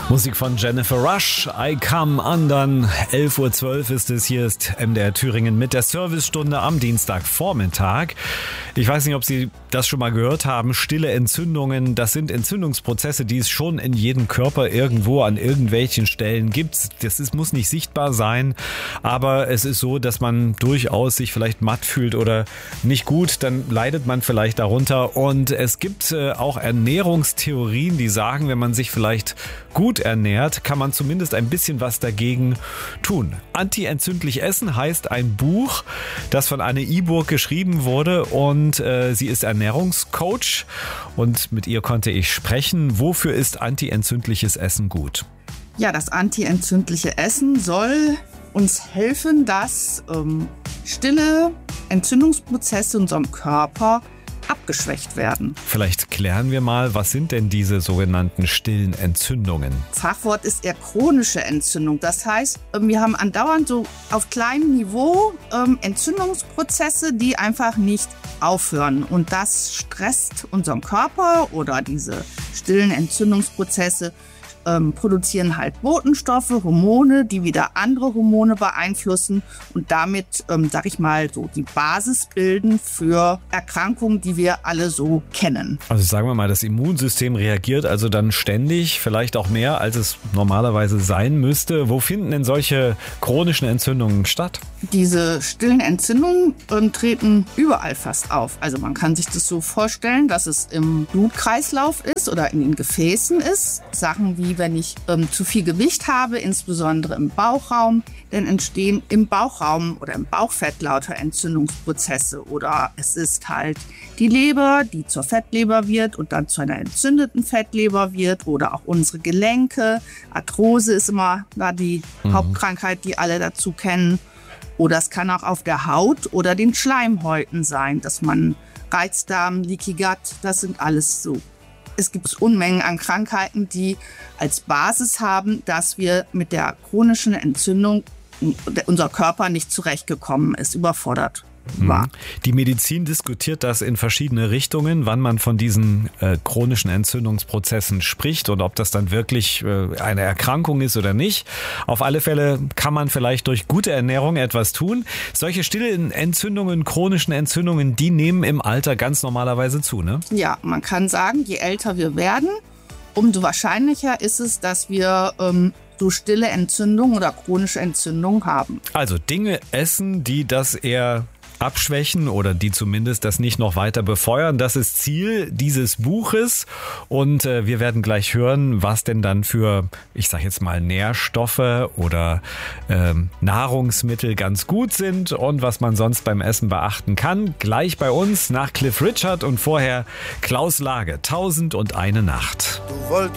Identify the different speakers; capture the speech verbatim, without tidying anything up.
Speaker 1: Musik von Jennifer Rush, I Come Undone. elf Uhr zwölf ist es, hier ist M D R Thüringen mit der Servicestunde am Dienstagvormittag. Ich weiß nicht, ob Sie das schon mal gehört haben. Stille Entzündungen, das sind Entzündungsprozesse, die es schon in jedem Körper irgendwo an irgendwelchen Stellen gibt. Das ist, muss nicht sichtbar sein, aber es ist so, dass man durchaus sich vielleicht matt fühlt oder nicht gut, dann leidet man vielleicht darunter. Und es gibt äh, auch Ernährungstheorien, die sagen, wenn man sich vielleicht gut ernährt, kann man zumindest ein bisschen was dagegen tun. Anti-entzündlich essen heißt ein Buch, das von Anne Iburg geschrieben wurde, und äh, sie ist Ernährungscoach und mit ihr konnte ich sprechen. Wofür ist anti-entzündliches Essen gut?
Speaker 2: Ja, das anti-entzündliche Essen soll uns helfen, dass ähm, stille Entzündungsprozesse in unserem Körper abgeschwächt werden.
Speaker 1: Vielleicht klären wir mal, was sind denn diese sogenannten stillen Entzündungen?
Speaker 2: Fachwort ist eher chronische Entzündung. Das heißt, wir haben andauernd so auf kleinem Niveau ähm, Entzündungsprozesse, die einfach nicht aufhören. Und das stresst unseren Körper, oder diese stillen Entzündungsprozesse Ähm, produzieren halt Botenstoffe, Hormone, die wieder andere Hormone beeinflussen und damit, ähm, sag ich mal, so die Basis bilden für Erkrankungen, die wir alle so kennen.
Speaker 1: Also sagen wir mal, das Immunsystem reagiert also dann ständig, vielleicht auch mehr, als es normalerweise sein müsste. Wo finden denn solche chronischen Entzündungen statt?
Speaker 2: Diese stillen Entzündungen ähm, treten überall fast auf. Also man kann sich das so vorstellen, dass es im Blutkreislauf ist oder in den Gefäßen ist. Sachen wie, wenn ich ähm, zu viel Gewicht habe, insbesondere im Bauchraum, dann entstehen im Bauchraum oder im Bauchfett lauter Entzündungsprozesse. Oder es ist halt die Leber, die zur Fettleber wird und dann zu einer entzündeten Fettleber wird. Oder auch unsere Gelenke. Arthrose ist immer da die mhm. Hauptkrankheit, die alle dazu kennen. Oder es kann auch auf der Haut oder den Schleimhäuten sein, dass man Reizdarm, Leaky Gut, das sind alles so. Es gibt Unmengen an Krankheiten, die als Basis haben, dass wir mit der chronischen Entzündung unser Körper nicht zurechtgekommen ist, überfordert war.
Speaker 1: Die Medizin diskutiert das in verschiedene Richtungen, wann man von diesen äh, chronischen Entzündungsprozessen spricht und ob das dann wirklich äh, eine Erkrankung ist oder nicht. Auf alle Fälle kann man vielleicht durch gute Ernährung etwas tun. Solche stillen Entzündungen, chronischen Entzündungen, die nehmen im Alter ganz normalerweise zu, ne?
Speaker 2: Ja, man kann sagen, je älter wir werden, umso wahrscheinlicher ist es, dass wir ähm, so stille Entzündungen oder chronische Entzündungen haben.
Speaker 1: Also Dinge essen, die das eher abschwächen oder die zumindest das nicht noch weiter befeuern. Das ist Ziel dieses Buches, und äh, wir werden gleich hören, was denn dann für, ich sage jetzt mal, Nährstoffe oder ähm, Nahrungsmittel ganz gut sind und was man sonst beim Essen beachten kann. Gleich bei uns nach Cliff Richard und vorher Klaus Lage, Tausend und eine Nacht.
Speaker 3: Du wolltest